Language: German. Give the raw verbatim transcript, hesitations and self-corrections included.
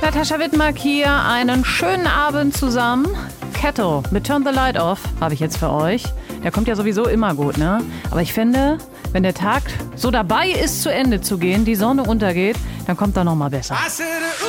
Natascha Wittmark hier. Einen schönen Abend zusammen. Ketto mit Turn the Light Off habe ich jetzt für euch. Der kommt ja sowieso immer gut, ne? Aber ich finde, wenn der Tag so dabei ist, zu Ende zu gehen, die Sonne untergeht, dann kommt er noch mal besser.